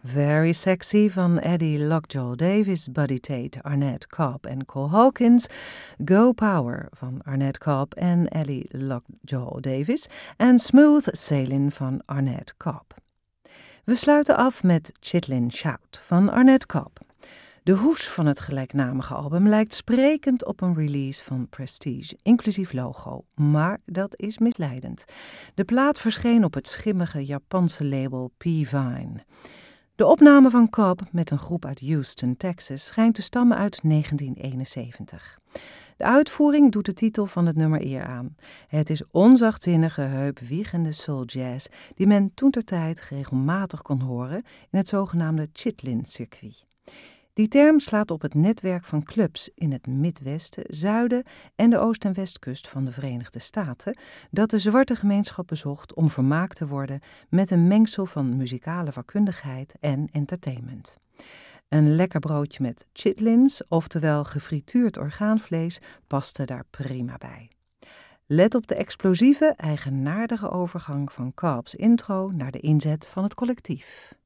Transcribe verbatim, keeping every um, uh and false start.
Very Sexy van Eddie Lockjaw Davis, Buddy Tate, Arnett Cobb en Cole Hawkins. Go Power van Arnett Cobb en Eddie Lockjaw Davis. En Smooth Sailing van Arnett Cobb. We sluiten af met Chitlin Shout van Arnett Cobb. De hoes van het gelijknamige album lijkt sprekend op een release van Prestige, inclusief logo, maar dat is misleidend. De plaat verscheen op het schimmige Japanse label P-Vine. De opname van Cobb met een groep uit Houston, Texas, schijnt te stammen uit negentien eenenzeventig. De uitvoering doet de titel van het nummer eer aan. Het is onzachtzinnige, heupwiegende soul jazz die men toentertijd regelmatig kon horen in het zogenaamde Chitlin-circuit. Die term slaat op het netwerk van clubs in het Midwesten, Zuiden en de Oost- en Westkust van de Verenigde Staten, dat de zwarte gemeenschap bezocht om vermaakt te worden met een mengsel van muzikale vakkundigheid en entertainment. Een lekker broodje met chitlins, oftewel gefrituurd orgaanvlees, paste daar prima bij. Let op de explosieve, eigenaardige overgang van Cobb's intro naar de inzet van het collectief.